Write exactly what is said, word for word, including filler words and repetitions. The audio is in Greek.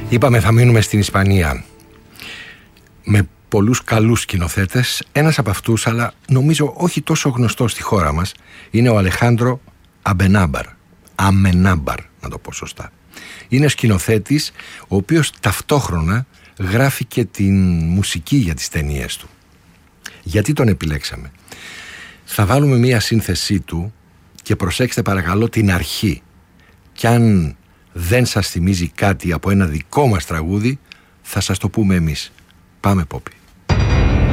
Είπαμε θα μείνουμε στην Ισπανία με πολλούς καλούς σκηνοθέτες. Ένας από αυτούς, αλλά νομίζω όχι τόσο γνωστός στη χώρα μας, είναι ο Αλεχάνδρο Αμπενάμπαρ. Αμενάμπαρ, να το πω σωστά. Είναι σκηνοθέτης ο οποίος ταυτόχρονα γράφει και την μουσική για τις ταινίες του. Γιατί τον επιλέξαμε? Θα βάλουμε μία σύνθεσή του και προσέξτε παρακαλώ την αρχή. Κι αν δεν σας θυμίζει κάτι από ένα δικό μας τραγούδι, θα σας το πούμε εμείς. Πάμε, Πόπι.